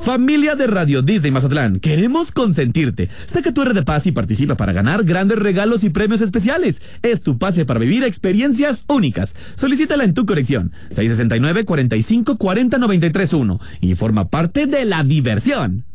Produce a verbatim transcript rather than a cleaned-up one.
Familia de Radio Disney Mazatlán, queremos consentirte. Saca tu R de Paz y participa para ganar grandes regalos y premios especiales. Es tu pase para vivir experiencias únicas. Solicítala en tu conexión seis sesenta y nueve, cuarenta y cinco, cuarenta, noventa y tres uno y forma parte de la diversión.